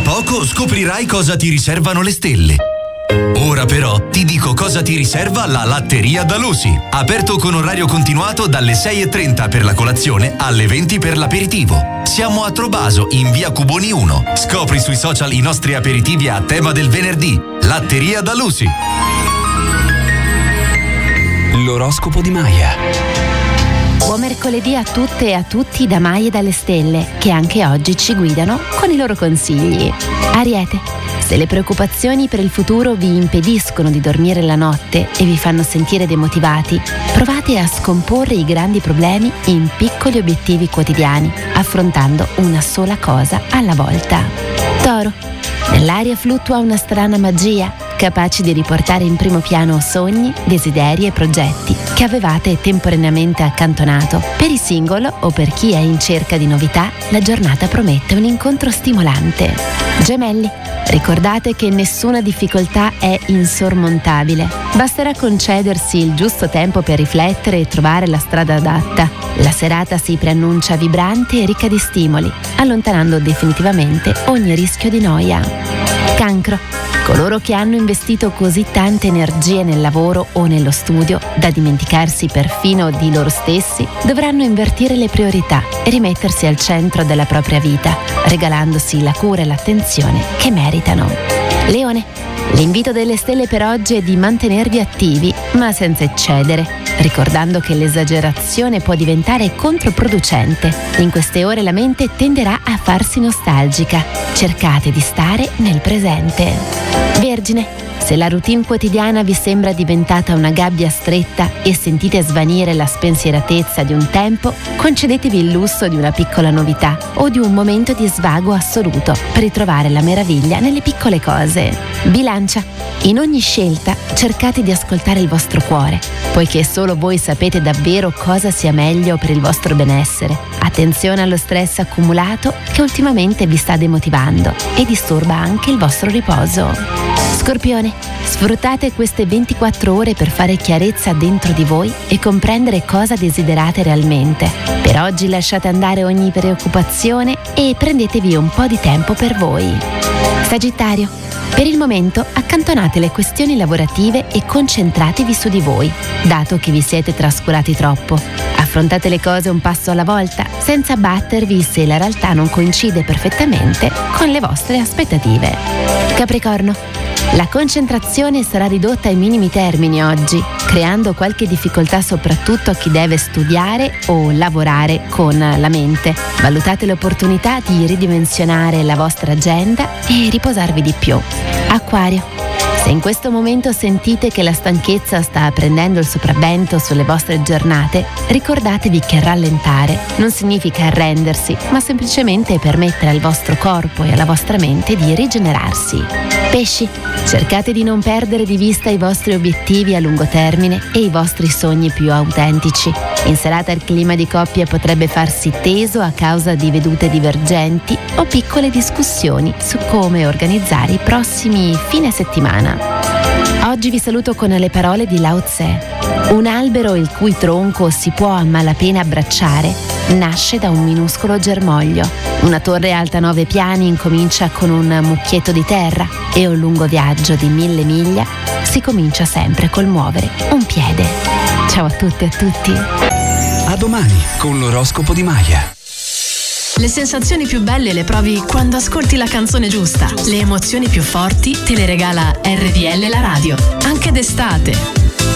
poco scoprirai cosa ti riservano le stelle. Ora però ti dico cosa ti riserva la Latteria da Lusi. Aperto con orario continuato dalle 6:30 per la colazione alle 20 per l'aperitivo. Siamo a Trovaso, in via Cuboni 1. Scopri sui social i nostri aperitivi a tema del venerdì. Latteria da Lusi. L'oroscopo di Maya. Buon mercoledì a tutte e a tutti da Maya e dalle stelle, che anche oggi ci guidano con i loro consigli. Ariete, se le preoccupazioni per il futuro vi impediscono di dormire la notte e vi fanno sentire demotivati, provate a scomporre i grandi problemi in piccoli obiettivi quotidiani, affrontando una sola cosa alla volta. Toro, nell'aria fluttua una strana magia, capaci di riportare in primo piano sogni, desideri e progetti che avevate temporaneamente accantonato. Per il singolo o per chi è in cerca di novità, la giornata promette un incontro stimolante. Gemelli, ricordate che nessuna difficoltà è insormontabile. Basterà concedersi il giusto tempo per riflettere e trovare la strada adatta. La serata si preannuncia vibrante e ricca di stimoli, allontanando definitivamente ogni rischio di noia. Cancro, coloro che hanno investito così tante energie nel lavoro o nello studio da dimenticarsi perfino di loro stessi, dovranno invertire le priorità e rimettersi al centro della propria vita, regalandosi la cura e l'attenzione che meritano. Leone, l'invito delle stelle per oggi è di mantenervi attivi, ma senza eccedere, ricordando che l'esagerazione può diventare controproducente. In queste ore la mente tenderà a farsi nostalgica. Cercate di stare nel presente. Vergine, se la routine quotidiana vi sembra diventata una gabbia stretta e sentite svanire la spensieratezza di un tempo, concedetevi il lusso di una piccola novità o di un momento di svago assoluto per ritrovare la meraviglia nelle piccole cose. Bilancia, in ogni scelta cercate di ascoltare il vostro cuore, poiché solo voi sapete davvero cosa sia meglio per il vostro benessere. Attenzione allo stress accumulato che ultimamente vi sta demotivando e disturba anche il vostro riposo. Scorpione, sfruttate queste 24 ore per fare chiarezza dentro di voi e comprendere cosa desiderate realmente. Per oggi lasciate andare ogni preoccupazione e prendetevi un po' di tempo per voi. Sagittario, per il momento accantonate le questioni lavorative e concentratevi su di voi, dato che vi siete trascurati troppo. Affrontate le cose un passo alla volta, senza abbattervi se la realtà non coincide perfettamente con le vostre aspettative. Capricorno, la concentrazione sarà ridotta ai minimi termini oggi, creando qualche difficoltà soprattutto a chi deve studiare o lavorare con la mente. Valutate l'opportunità di ridimensionare la vostra agenda e riposarvi di più. Acquario, se in questo momento sentite che la stanchezza sta prendendo il sopravvento sulle vostre giornate, ricordatevi che rallentare non significa arrendersi, ma semplicemente permettere al vostro corpo e alla vostra mente di rigenerarsi. Pesci, cercate di non perdere di vista i vostri obiettivi a lungo termine e i vostri sogni più autentici. In serata il clima di coppia potrebbe farsi teso a causa di vedute divergenti o piccole discussioni su come organizzare i prossimi fine settimana. Oggi vi saluto con le parole di Lao Tse. Un albero il cui tronco si può a malapena abbracciare nasce da un minuscolo germoglio. Una torre alta 9 piani incomincia con un mucchietto di terra e un lungo viaggio di 1000 miglia si comincia sempre col muovere un piede. Ciao a tutte e a tutti. A domani con l'oroscopo di Maya. Le sensazioni più belle le provi quando ascolti la canzone giusta. Le emozioni più forti te le regala RDL la radio. Anche d'estate.